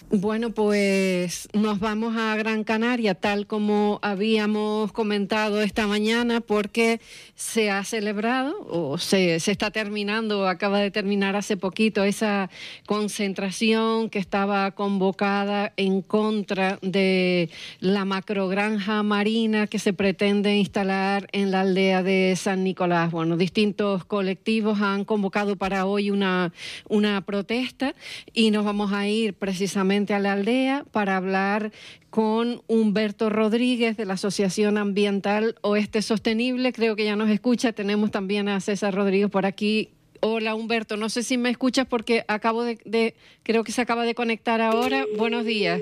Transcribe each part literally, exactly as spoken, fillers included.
Bueno, pues nos vamos a Gran Canaria, tal como habíamos comentado esta mañana, porque se ha celebrado o se, se está terminando, o acaba de terminar hace poquito, esa concentración que estaba convocada en contra de la macrogranja marina que se pretende instalar en la aldea de San Nicolás. Bueno, distintos colectivos han convocado para hoy una, una protesta y nos vamos a ir precisamente a la aldea para hablar con Humberto Rodríguez de la Asociación Ambiental Oeste Sostenible. Creo que ya nos escucha. Tenemos también a César Rodríguez por aquí. Hola, Humberto. No sé si me escuchas porque acabo de, de creo que se acaba de conectar ahora. Buenos días.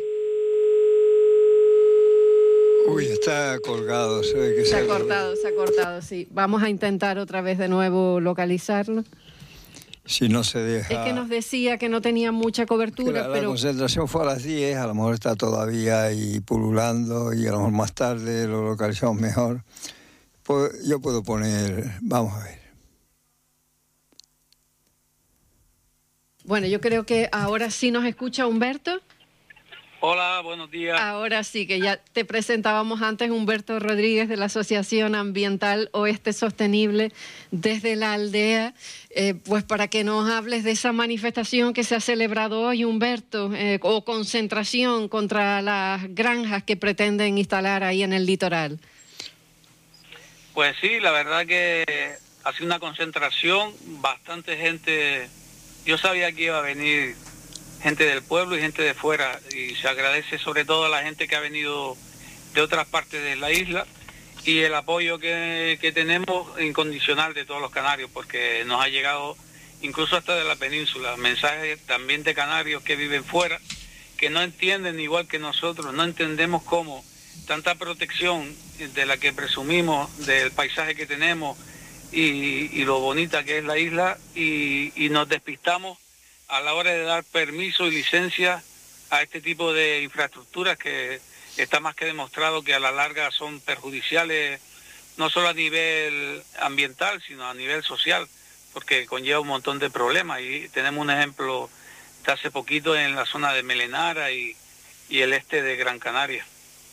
Uy, está colgado. Se ve que se se ha cortado, se ha cortado, sí. Vamos a intentar otra vez de nuevo localizarlo. Si no se deja... Es que nos decía que no tenía mucha cobertura, la, pero... La concentración fue a las diez, a lo mejor está todavía ahí pululando y a lo mejor más tarde lo localizamos mejor. Pues yo puedo poner... Vamos a ver. Bueno, yo creo que ahora sí nos escucha Humberto. Hola, buenos días. Ahora sí, que ya te presentábamos antes, Humberto Rodríguez de la Asociación Ambiental Oeste Sostenible desde la aldea, eh, pues para que nos hables de esa manifestación que se ha celebrado hoy, Humberto, eh, o concentración contra las granjas que pretenden instalar ahí en el litoral. Pues sí, la verdad que ha sido una concentración, bastante gente, yo sabía que iba a venir gente del pueblo y gente de fuera, y se agradece sobre todo a la gente que ha venido de otras partes de la isla y el apoyo que, que tenemos incondicional de todos los canarios, porque nos ha llegado incluso hasta de la península, mensajes también de canarios que viven fuera, que no entienden igual que nosotros, no entendemos cómo tanta protección de la que presumimos, del paisaje que tenemos y, y lo bonita que es la isla, y, y nos despistamos a la hora de dar permiso y licencia a este tipo de infraestructuras que está más que demostrado que a la larga son perjudiciales no solo a nivel ambiental, sino a nivel social, porque conlleva un montón de problemas. Y tenemos un ejemplo de hace poquito en la zona de Melenara y, y el este de Gran Canaria.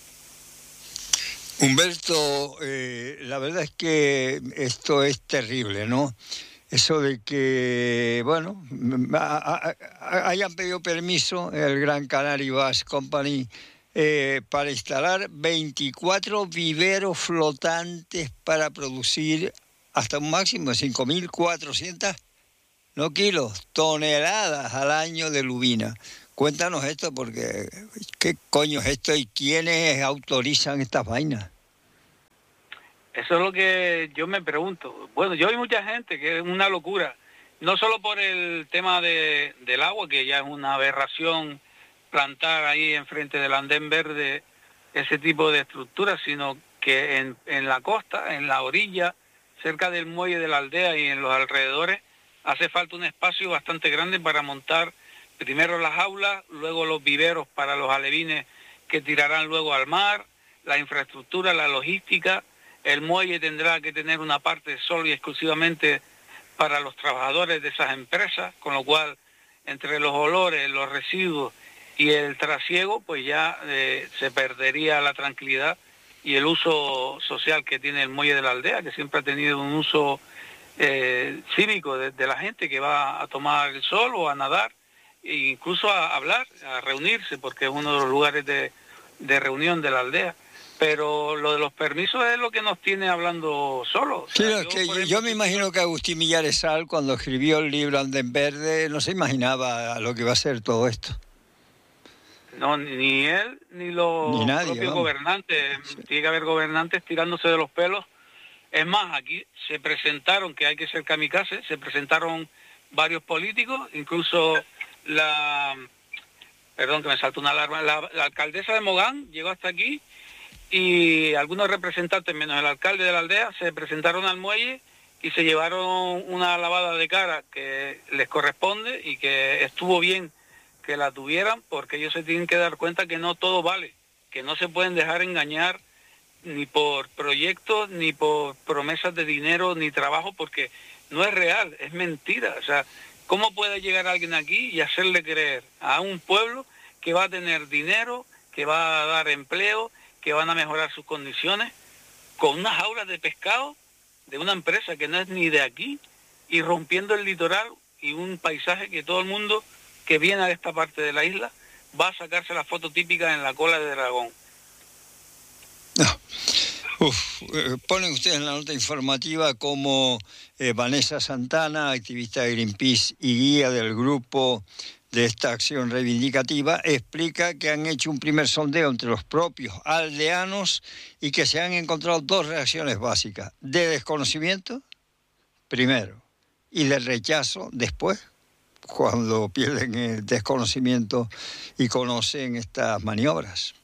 Humberto, eh, la verdad es que esto es terrible, ¿no? Eso de que, bueno, a, a, hayan pedido permiso el Gran Canary Bus Company eh, para instalar veinticuatro viveros flotantes para producir hasta un máximo de cinco mil cuatrocientos, no kilos, toneladas al año de lubina. Cuéntanos esto, porque ¿qué coño es esto y quiénes autorizan estas vainas? Eso es lo que yo me pregunto. Bueno, yo hay mucha gente que es una locura, no solo por el tema de, del agua, que ya es una aberración plantar ahí enfrente del andén verde ese tipo de estructuras, sino que en, en la costa, en la orilla, cerca del muelle de la aldea y en los alrededores, hace falta un espacio bastante grande para montar primero las aulas, luego los viveros para los alevines que tirarán luego al mar, la infraestructura, la logística. El muelle tendrá que tener una parte solo y exclusivamente para los trabajadores de esas empresas, con lo cual entre los olores, los residuos y el trasiego, pues ya eh, se perdería la tranquilidad y el uso social que tiene el muelle de la aldea, que siempre ha tenido un uso eh, cívico de, de la gente que va a tomar el sol o a nadar, e incluso a hablar, a reunirse, porque es uno de los lugares de, de reunión de la aldea. Pero lo de los permisos es lo que nos tiene hablando solo. O sea, sí, yo, es que ejemplo, yo me imagino que Agustín Millares Sal, cuando escribió el libro Andén Verde, no se imaginaba lo que iba a ser todo esto. No, ni él ni los ni nadie, propios vamos. gobernantes. Sí. Tiene que haber gobernantes tirándose de los pelos. Es más, aquí se presentaron, que hay que ser kamikaze, se presentaron varios políticos, incluso la... Perdón, que me saltó una alarma. La, la alcaldesa de Mogán llegó hasta aquí, y algunos representantes, menos el alcalde de la aldea, se presentaron al muelle y se llevaron una lavada de cara que les corresponde y que estuvo bien que la tuvieran, porque ellos se tienen que dar cuenta que no todo vale, que no se pueden dejar engañar ni por proyectos, ni por promesas de dinero, ni trabajo, porque no es real, es mentira. O sea, ¿cómo puede llegar alguien aquí y hacerle creer a un pueblo que va a tener dinero, que va a dar empleo, que van a mejorar sus condiciones, con unas jaulas de pescado de una empresa que no es ni de aquí, y rompiendo el litoral y un paisaje que todo el mundo que viene a esta parte de la isla va a sacarse la foto típica en la cola de dragón. No. Uf, eh, ponen ustedes en la nota informativa como eh, Vanessa Santana, activista de Greenpeace y guía del grupo de esta acción reivindicativa, explica que han hecho un primer sondeo entre los propios aldeanos y que se han encontrado dos reacciones básicas: de desconocimiento, primero, y de rechazo después, cuando pierden el desconocimiento y conocen estas maniobras.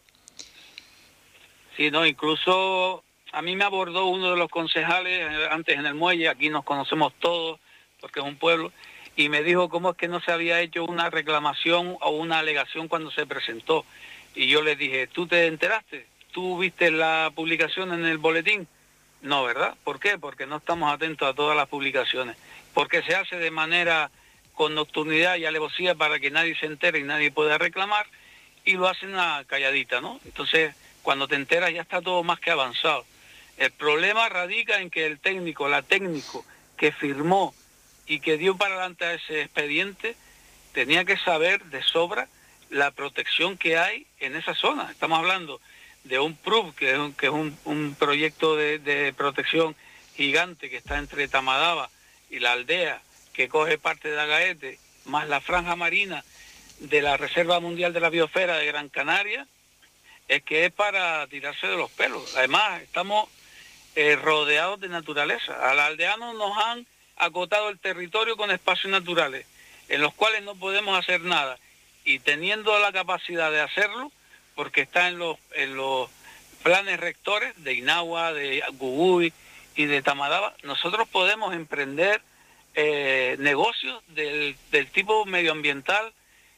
Sí, no, incluso a mí me abordó uno de los concejales antes en el muelle, aquí nos conocemos todos porque es un pueblo, y me dijo cómo es que no se había hecho una reclamación o una alegación cuando se presentó. Y yo le dije, ¿tú te enteraste? ¿Tú viste la publicación en el boletín? No, ¿verdad? ¿Por qué? Porque no estamos atentos a todas las publicaciones. Porque se hace de manera con nocturnidad y alevosía para que nadie se entere y nadie pueda reclamar, y lo hacen a calladita, ¿no? Entonces, cuando te enteras ya está todo más que avanzado. El problema radica en que el técnico, la técnico que firmó y que dio para adelante a ese expediente, tenía que saber de sobra la protección que hay en esa zona. Estamos hablando de un P R U B, que es un, que es un, un proyecto de, de protección gigante que está entre Tamadaba y la aldea, que coge parte de Agaete, más la franja marina de la Reserva Mundial de la Biosfera de Gran Canaria, es que es para tirarse de los pelos. Además, estamos eh, rodeados de naturaleza. A los aldeanos nos han acotado el territorio con espacios naturales, en los cuales no podemos hacer nada. Y teniendo la capacidad de hacerlo, porque está en los, en los planes rectores de Inagua, de Guguy y de Tamadaba, nosotros podemos emprender eh, negocios del, del tipo medioambiental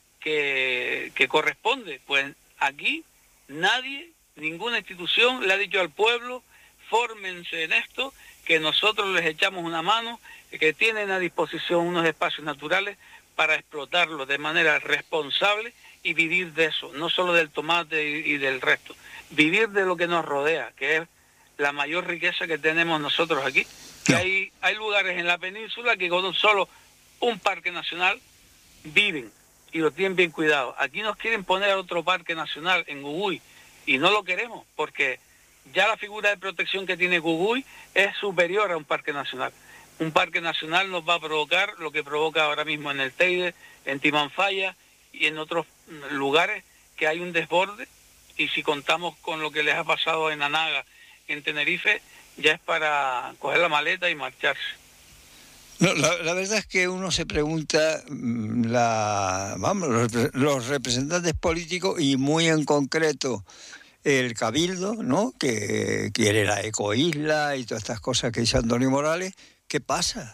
que, que corresponde. Pues aquí nadie, ninguna institución le ha dicho al pueblo, fórmense en esto, que nosotros les echamos una mano, que tienen a disposición unos espacios naturales para explotarlos de manera responsable y vivir de eso, no solo del tomate y, y del resto, vivir de lo que nos rodea, que es la mayor riqueza que tenemos nosotros aquí. Que hay, hay lugares en la península que con solo un parque nacional viven y lo tienen bien cuidado. Aquí nos quieren poner otro parque nacional en Guguy y no lo queremos porque ya la figura de protección que tiene Guguy es superior a un parque nacional. Un parque nacional nos va a provocar lo que provoca ahora mismo en el Teide, en Timanfaya y en otros lugares que hay un desborde, y si contamos con lo que les ha pasado en Anaga, en Tenerife, ya es para coger la maleta y marcharse. No, la, la verdad es que uno se pregunta, la, vamos, los, los representantes políticos y muy en concreto el Cabildo, ¿no?, que quiere la ecoisla y todas estas cosas que dice Antonio Morales, ¿qué pasa?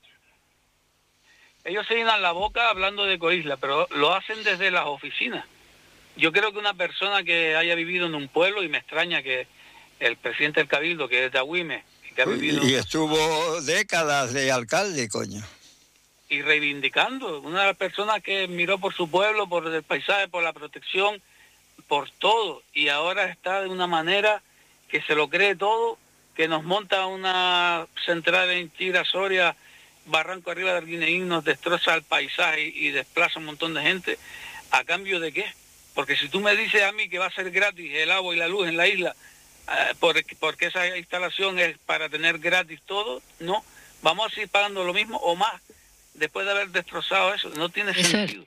Ellos se llenan la boca hablando de ecoisla, pero lo hacen desde las oficinas. Yo creo que una persona que haya vivido en un pueblo, y me extraña que el presidente del Cabildo, que es de Agüime, que ha vivido... Y estuvo décadas de alcalde, coño. Y reivindicando, una persona que miró por su pueblo, por el paisaje, por la protección, por todo, y ahora está de una manera que se lo cree todo, que nos monta una central en Chira, Soria, Barranco Arriba de Arguineín, nos destroza el paisaje y, y desplaza un montón de gente. ¿A cambio de qué? Porque si tú me dices a mí que va a ser gratis el agua y la luz en la isla, eh, porque, porque esa instalación es para tener gratis todo, no, vamos a seguir pagando lo mismo o más, después de haber destrozado eso, no tiene sentido.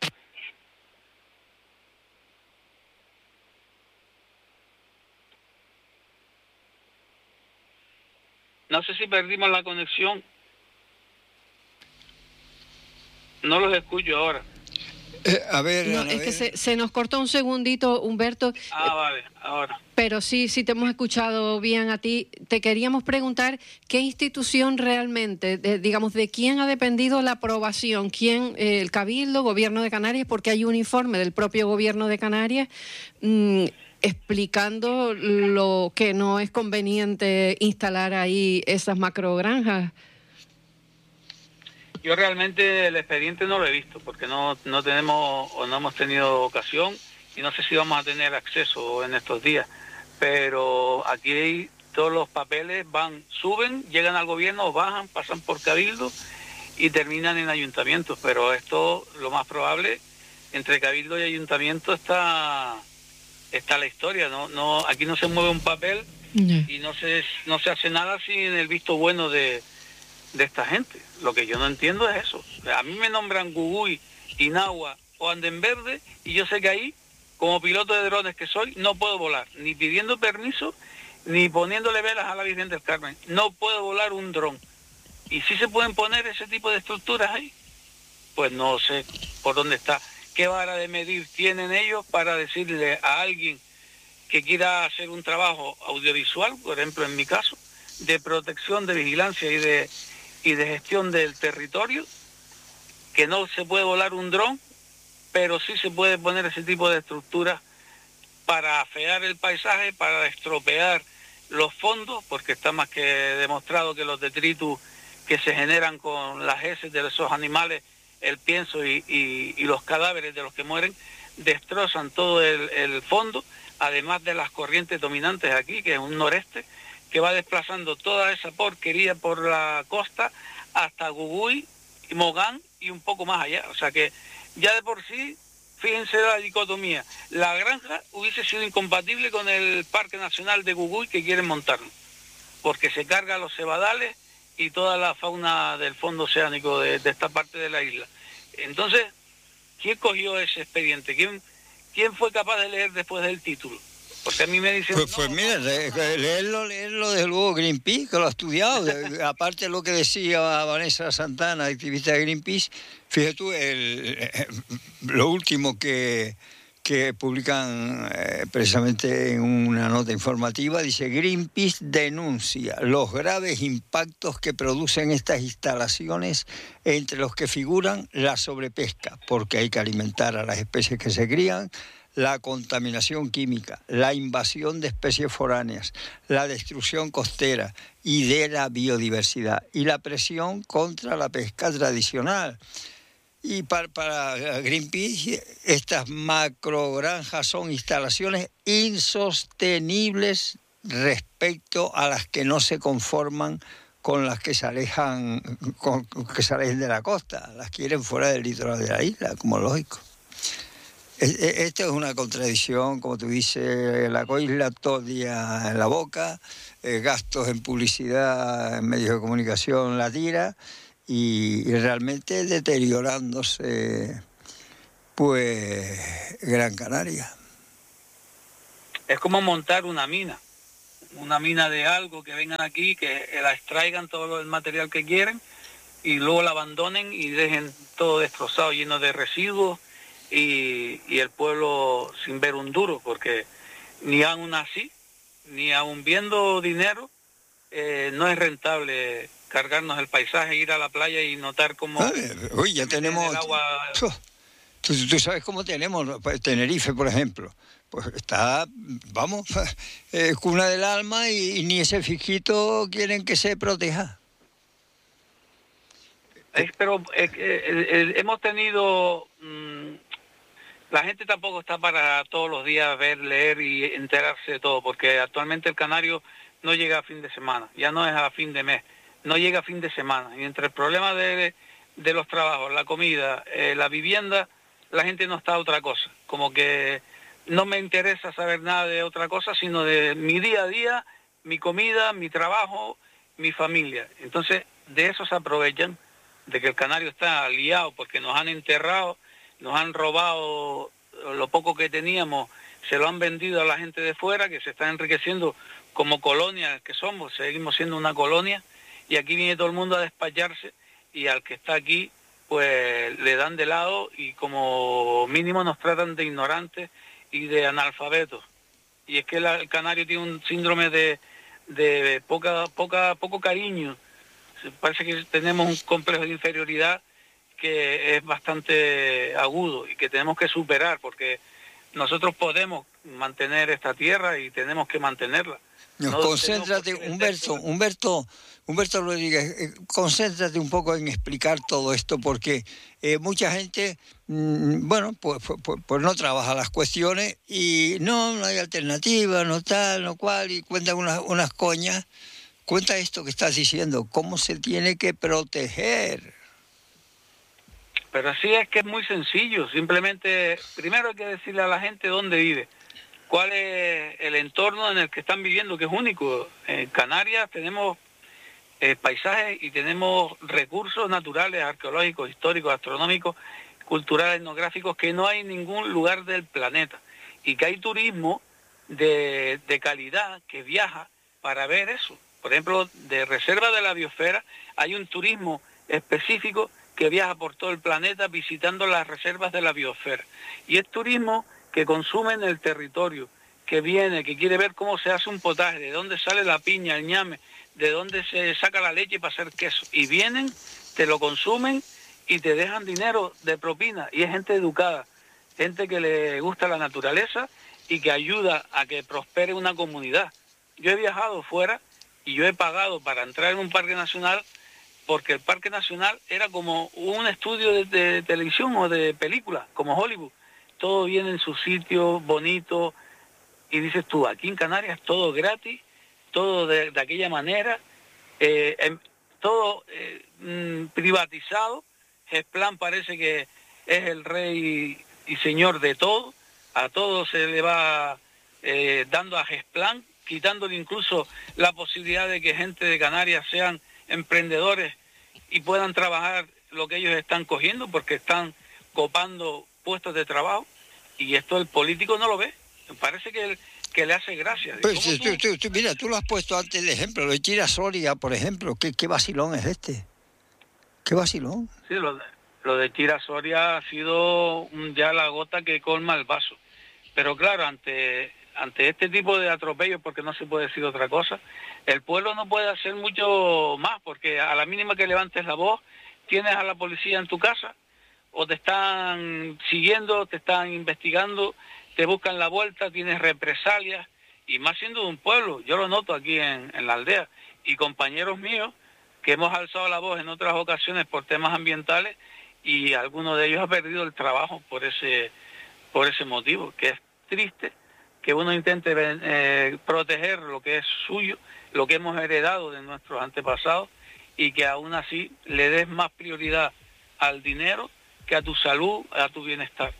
No sé si perdimos la conexión. No los escucho ahora. Eh, a ver, no, a es ver. que se, se nos cortó un segundito, Humberto. Ah, eh, vale, ahora. Pero sí, sí te hemos escuchado bien a ti. Te queríamos preguntar qué institución realmente, de, digamos, de quién ha dependido la aprobación, quién, eh, el Cabildo, Gobierno de Canarias, porque hay un informe del propio Gobierno de Canarias mmm, explicando lo que no es conveniente instalar ahí esas macrogranjas. Yo realmente el expediente no lo he visto porque no, no tenemos o no hemos tenido ocasión y no sé si vamos a tener acceso en estos días, pero aquí hay, todos los papeles van, suben, llegan al gobierno, bajan, pasan por cabildo y terminan en ayuntamientos, pero esto, lo más probable, entre cabildo y ayuntamiento está, está la historia, ¿no? No, aquí no se mueve un papel y no se, no se hace nada sin el visto bueno de, de esta gente. Lo que yo no entiendo es eso. A mí me nombran Jujuy, Inagua o Andemverde y yo sé que ahí, como piloto de drones que soy, no puedo volar, ni pidiendo permiso, ni poniéndole velas a la Virgen del Carmen. No puedo volar un dron. ¿Y si se pueden poner ese tipo de estructuras ahí? Pues no sé por dónde está. ¿Qué vara de medir tienen ellos para decirle a alguien que quiera hacer un trabajo audiovisual, por ejemplo en mi caso, de protección, de vigilancia y de, y de gestión del territorio, que no se puede volar un dron, pero sí se puede poner ese tipo de estructuras para afear el paisaje, para estropear los fondos, porque está más que demostrado que los detritus que se generan con las heces de esos animales, el pienso y, y, y los cadáveres de los que mueren, destrozan todo el, el fondo, además de las corrientes dominantes aquí, que es un noreste, que va desplazando toda esa porquería por la costa hasta Jujuy, Mogán y un poco más allá. O sea que ya de por sí, fíjense la dicotomía, la granja hubiese sido incompatible con el Parque Nacional de Jujuy que quieren montarlo, porque se carga los cebadales y toda la fauna del fondo oceánico de, de esta parte de la isla. Entonces, ¿quién cogió ese expediente? ¿Quién, quién fue capaz de leer después del título? Porque a mí me dicen... Pues, no, pues mira, no, no, no. leerlo, leerlo desde luego Greenpeace, que lo ha estudiado. Aparte de lo que decía Vanessa Santana, activista de Greenpeace, fíjate tú, el, lo último que... que publican eh, precisamente en una nota informativa, dice: Greenpeace denuncia los graves impactos que producen estas instalaciones, entre los que figuran la sobrepesca, porque hay que alimentar a las especies que se crían, la contaminación química, la invasión de especies foráneas, la destrucción costera y de la biodiversidad, y la presión contra la pesca tradicional. Y para, para Greenpeace, estas macrogranjas son instalaciones insostenibles respecto a las que no se conforman con las que se alejan, con, que se alejen de la costa. Las quieren fuera del litoral de la isla, como lógico. Esto es una contradicción, como tú dices, la isla todo el día en la boca, eh, gastos en publicidad, en medios de comunicación la tira, y, y realmente deteriorándose, pues, Gran Canaria. Es como montar una mina, una mina de algo, que vengan aquí, que la extraigan todo el material que quieren y luego la abandonen y dejen todo destrozado, lleno de residuos y, y el pueblo sin ver un duro, porque ni aún así, ni aún viendo dinero, eh, no es rentable cargarnos el paisaje, ir a la playa y notar cómo... Ah, uy, ya tenemos... El agua... Tú, tú sabes cómo tenemos, pues, Tenerife, por ejemplo. Pues está, vamos, eh, cuna del alma, y, y ni ese fijito quieren que se proteja. Es, pero eh, eh, eh, hemos tenido... Mmm, la gente tampoco está para todos los días ver, leer y enterarse de todo, porque actualmente el canario no llega a fin de semana, ya no es a fin de mes, no llega a fin de semana. Y entre el problema de, de los trabajos, la comida, eh, la vivienda, la gente no está a otra cosa. Como que no me interesa saber nada de otra cosa, sino de mi día a día, mi comida, mi trabajo, mi familia. Entonces, de eso se aprovechan, de que el canario está liado porque nos han enterrado, nos han robado lo poco que teníamos, se lo han vendido a la gente de fuera, que se está enriqueciendo como colonia que somos, seguimos siendo una colonia, y aquí viene todo el mundo a despacharse, y al que está aquí, pues le dan de lado, y como mínimo nos tratan de ignorantes y de analfabetos. Y es que la, el canario tiene un síndrome de, de poca, poca, poco cariño. Parece que tenemos un complejo de inferioridad que es bastante agudo y que tenemos que superar, porque nosotros podemos mantener esta tierra y tenemos que mantenerla. No, No concéntrate, Humberto, Humberto, Humberto Rodríguez, eh, concéntrate un poco en explicar todo esto, porque eh, mucha gente, mmm, bueno, pues, pues, pues no trabaja las cuestiones y no, no hay alternativa, no tal, no cual, y cuentan unas, unas coñas. Cuenta esto que estás diciendo, cómo se tiene que proteger. Pero así es que es muy sencillo, simplemente, primero hay que decirle a la gente dónde vive, cuál es el entorno en el que están viviendo, que es único. En Canarias tenemos eh, paisajes y tenemos recursos naturales, arqueológicos, históricos, astronómicos, culturales, etnográficos, que no hay en ningún lugar del planeta. Y que hay turismo de, de calidad que viaja para ver eso. Por ejemplo, de Reserva de la Biosfera hay un turismo específico que viaja por todo el planeta visitando las reservas de la biosfera. Y es turismo que consume en el territorio, que viene, que quiere ver cómo se hace un potaje, de dónde sale la piña, el ñame, de dónde se saca la leche para hacer queso. Y vienen, te lo consumen y te dejan dinero de propina. Y es gente educada, gente que le gusta la naturaleza y que ayuda a que prospere una comunidad. Yo he viajado fuera y yo he pagado para entrar en un parque nacional, porque el Parque Nacional era como un estudio de, de televisión o de película, como Hollywood. Todo viene en su sitio, bonito, y dices tú, aquí en Canarias todo gratis, todo de, de aquella manera, eh, en, todo eh, mm, privatizado. Gesplan parece que es el rey y señor de todo, a todo se le va eh, dando a Gesplan, quitándole incluso la posibilidad de que gente de Canarias sean emprendedores y puedan trabajar lo que ellos están cogiendo, porque están copando puestos de trabajo, y esto el político no lo ve. Me parece que, que le hace gracia. Pues, tú, tú, tú, mira, tú lo has puesto antes el ejemplo, lo de Chira Soria, por ejemplo. ¿Qué, qué vacilón es este? ¿Qué vacilón? Sí, lo de, lo de Chira Soria ha sido ya la gota que colma el vaso. Pero claro, ante... ante este tipo de atropellos, porque no se puede decir otra cosa, el pueblo no puede hacer mucho más, porque a la mínima que levantes la voz, tienes a la policía en tu casa, o te están siguiendo, te están investigando, te buscan la vuelta, tienes represalias, y más siendo de un pueblo. Yo lo noto aquí en, en la aldea, y compañeros míos que hemos alzado la voz en otras ocasiones por temas ambientales, y alguno de ellos ha perdido el trabajo por ese, por ese motivo, que es triste que uno intente eh, proteger lo que es suyo, lo que hemos heredado de nuestros antepasados, y que aún así le des más prioridad al dinero que a tu salud, a tu bienestar.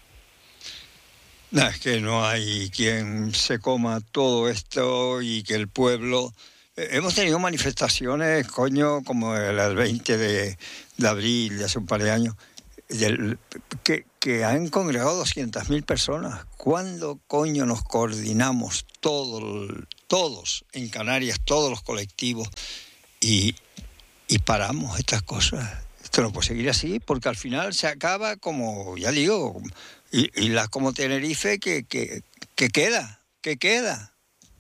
No, es que no hay quien se coma todo esto y que el pueblo... Eh, hemos tenido manifestaciones, coño, como el, el veinte de, de abril, de hace un par de años, del, que, que han congregado doscientas mil personas. ¿Cuándo coño nos coordinamos todos, todos en Canarias, todos los colectivos, y, y paramos estas cosas? Esto no puede seguir así, porque al final se acaba como, ya digo, y, y las como Tenerife que, que, que queda, que queda.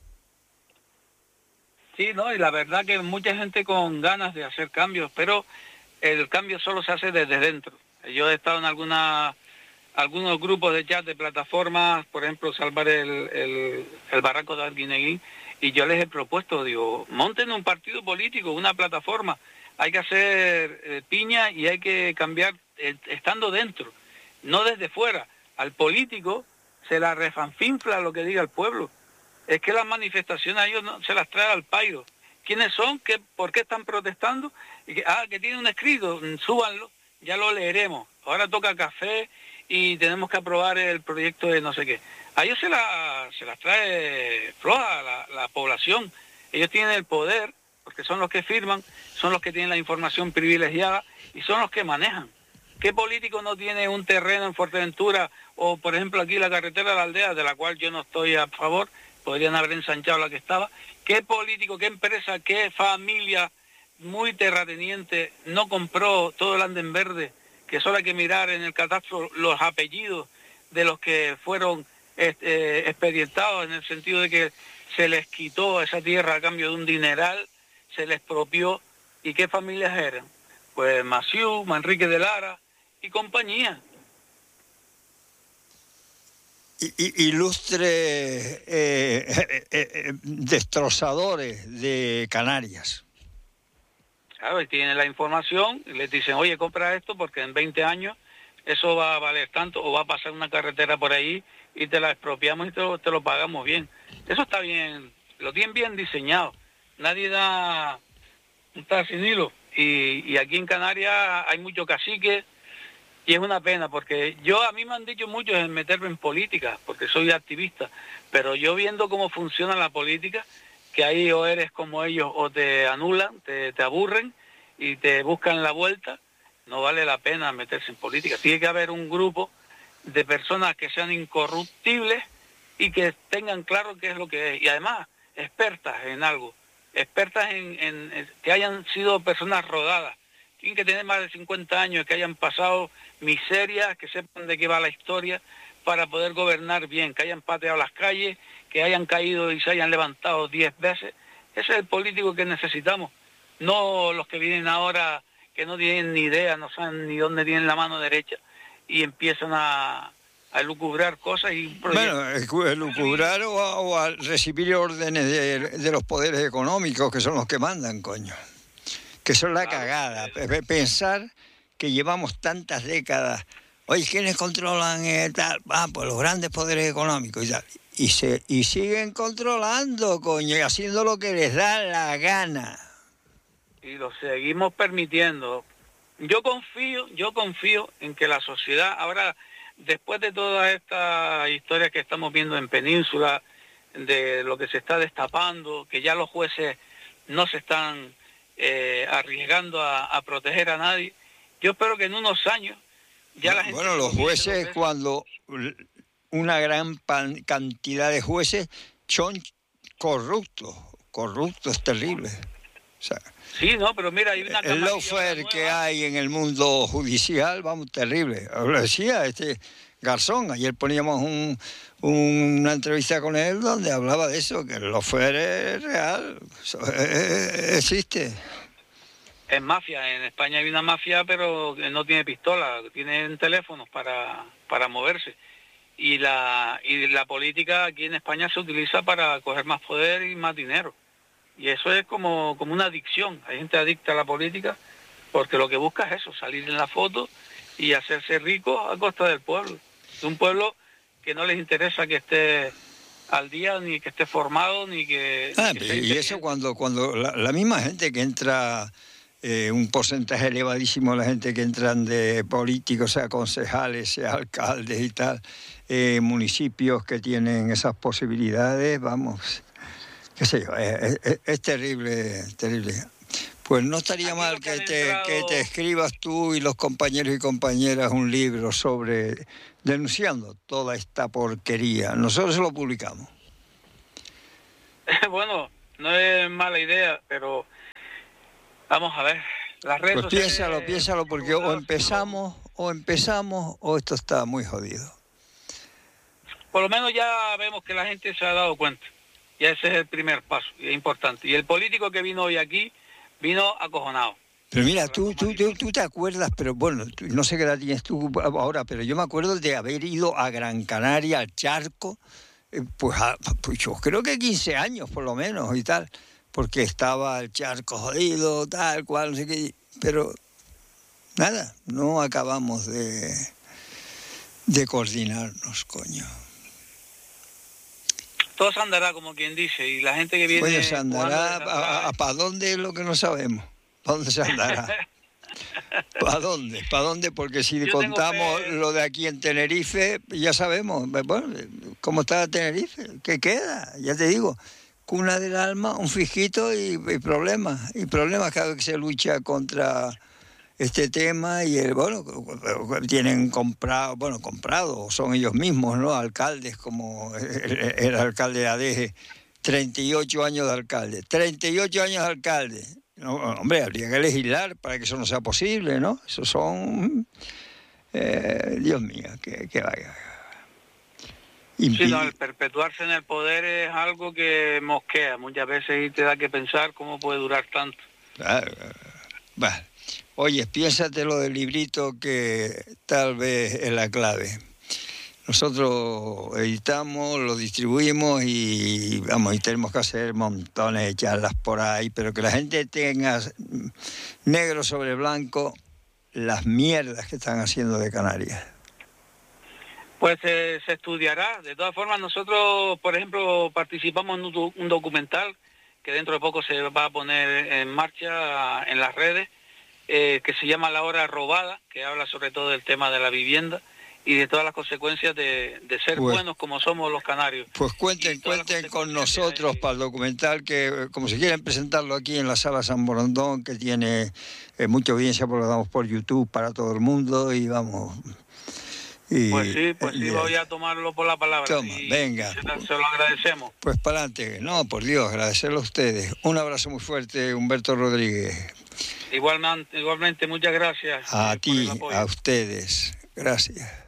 Sí, no, y la verdad que mucha gente con ganas de hacer cambios, pero el cambio solo se hace desde dentro. Yo he estado en alguna, algunos grupos de chat de plataformas, por ejemplo, salvar el, el, el barranco de Arguineguín, y yo les he propuesto, digo, monten un partido político, una plataforma, hay que hacer eh, piña y hay que cambiar eh, estando dentro, no desde fuera. Al político se la refanfinfla lo que diga el pueblo. Es que las manifestaciones a ellos no, se las trae al pairo. ¿Quiénes son? ¿Qué, ¿Por qué están protestando? Y que, ah, que tienen un escrito, súbanlo. Ya lo leeremos. Ahora toca café y tenemos que aprobar el proyecto de no sé qué. A ellos se, la, se las trae floja la, la población. Ellos tienen el poder, porque son los que firman, son los que tienen la información privilegiada y son los que manejan. ¿Qué político no tiene un terreno en Fuerteventura o, por ejemplo, aquí la carretera de la aldea, de la cual yo no estoy a favor? Podrían haber ensanchado la que estaba. ¿Qué político, qué empresa, qué familia muy terrateniente no compró todo el Andén Verde? Que solo hay que mirar en el catastro los apellidos de los que fueron eh, expedientados, en el sentido de que se les quitó esa tierra a cambio de un dineral, se les expropió. ¿Y qué familias eran? Pues Maciú, Manrique de Lara y compañía. ilustres eh, eh, eh, destrozadores de Canarias. Claro, y tienen la información y les dicen, oye, compra esto porque en veinte años eso va a valer tanto, o va a pasar una carretera por ahí y te la expropiamos y te lo, te lo pagamos bien. Eso está bien, lo tienen bien diseñado. Nadie da un tal sin hilo. Y, y aquí en Canarias hay mucho cacique y es una pena porque yo, a mí me han dicho mucho en meterme en política porque soy activista, pero yo viendo cómo funciona la política, que ahí o eres como ellos o te anulan, te, te aburren y te buscan la vuelta, no vale la pena meterse en política. Tiene que haber un grupo de personas que sean incorruptibles y que tengan claro qué es lo que es. Y además, expertas en algo, expertas en, en, en que hayan sido personas rodadas. Tienen que tener más de cincuenta años, que hayan pasado miserias, que sepan de qué va la historia para poder gobernar bien, que hayan pateado las calles, que hayan caído y se hayan levantado diez veces. Ese es el político que necesitamos, no los que vienen ahora que no tienen ni idea, no saben ni dónde tienen la mano derecha y empiezan a, a lucubrar cosas y bueno, lucubrar o a, o a recibir órdenes de, de los poderes económicos, que son los que mandan, coño, que son la claro, cagada. Es... Pensar que llevamos tantas décadas, oye, ¿quiénes controlan eh, tal? Ah, pues los grandes poderes económicos y tal. Y, se, y siguen controlando, coño, y haciendo lo que les da la gana. Y lo seguimos permitiendo. Yo confío, yo confío en que la sociedad, ahora, después de todas estas historias que estamos viendo en Península, de lo que se está destapando, que ya los jueces no se están eh, arriesgando a, a proteger a nadie, yo espero que en unos años ya la gente... Bueno, los jueces, cuando una gran pan, cantidad de jueces son corruptos, corruptos terribles. O sea, sí, no, pero mira, hay una el lawfare que hay en el mundo judicial, vamos, terrible. Lo decía este Garzón, ayer poníamos un, un, una entrevista con él donde hablaba de eso, que el lawfare es real, existe. Es mafia, en España hay una mafia, pero no tiene pistola, tienen teléfonos para, para moverse. Y la, y la política aquí en España se utiliza para coger más poder y más dinero. Y eso es como, como una adicción. Hay gente adicta a la política porque lo que busca es eso, salir en la foto y hacerse rico a costa del pueblo. De un pueblo que no les interesa que esté al día, ni que esté formado, ni que... Ah, ni que y eso cuando, cuando la, la misma gente que entra, eh, un porcentaje elevadísimo de la gente que entran de políticos, sea concejales, sea alcaldes y tal, eh, municipios que tienen esas posibilidades, vamos... qué sé yo, es, es, es terrible, terrible. Pues no estaría Aquí mal que, que te, entrado... que te escribas tú y los compañeros y compañeras un libro sobre denunciando toda esta porquería. Nosotros lo publicamos. Bueno, no es mala idea, pero vamos a ver. Las redes pues sociales... piénsalo, piénsalo, porque o empezamos, o empezamos, o esto está muy jodido. Por lo menos ya vemos que la gente se ha dado cuenta. Y ese es el primer paso, y es importante. Y el político que vino hoy aquí, vino acojonado. Pero mira, tú, tú, tú, tú te acuerdas, pero bueno, tú, no sé qué edad tienes tú ahora, pero yo me acuerdo de haber ido a Gran Canaria, al Charco, eh, pues, a, pues yo creo que quince años por lo menos y tal, porque estaba el Charco jodido, tal cual, no sé qué, pero nada, no acabamos de, de coordinarnos, coño. Todo se andará, como quien dice, y la gente que viene... Oye, se andará, a, a, a ¿para dónde es lo que no sabemos? ¿Para dónde se andará? ¿Para dónde? ¿Para dónde? Porque si Yo contamos lo de aquí en Tenerife, ya sabemos, bueno, cómo está Tenerife, ¿qué queda? Ya te digo, cuna del alma, un fijito y, y problemas, y problemas cada vez que se lucha contra... este tema y el, bueno, tienen comprado, bueno, comprado, son ellos mismos, ¿no? Alcaldes como el, el alcalde de Adeje, treinta y ocho años de alcalde, treinta y ocho años de alcalde. No, hombre, habría que legislar para que eso no sea posible, ¿no? Esos son, eh, Dios mío, que, que vaya. Impid... Sí, no, el perpetuarse en el poder es algo que mosquea muchas veces y te da que pensar cómo puede durar tanto. Claro, vale. Oye, piénsate lo del librito que tal vez es la clave. nosotros editamos, lo distribuimos y vamos, y tenemos que hacer montones de charlas por ahí, pero que la gente tenga negro sobre blanco las mierdas que están haciendo de Canarias. Pues eh, se estudiará. De todas formas, nosotros, por ejemplo, participamos en un, un documental que dentro de poco se va a poner en marcha en las redes, eh, que se llama La Hora Robada, que habla sobre todo del tema de la vivienda y de todas las consecuencias de, de ser pues, buenos como somos los canarios. Pues cuenten, cuenten con nosotros para el documental, que como si quieren presentarlo aquí en la Sala San Borondón, que tiene eh, mucha audiencia, porque lo damos por YouTube para todo el mundo y vamos... Y, pues sí, pues sí, voy a tomarlo por la palabra. Toma, y venga. Se, se lo agradecemos. Pues para adelante. No, por Dios, agradecerlo a ustedes. Un abrazo muy fuerte, Humberto Rodríguez. Igualmente, igualmente muchas gracias. A ti, a ustedes. Gracias.